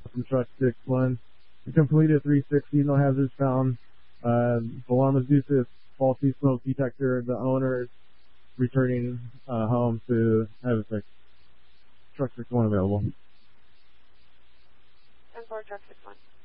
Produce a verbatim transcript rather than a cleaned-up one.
from Truck six one. We completed three sixty, no hazards found. Uh, the alarm was due to a faulty smoke detector. The owner is returning uh, home to have it fixed. Truck six one available. ten four, Truck six one.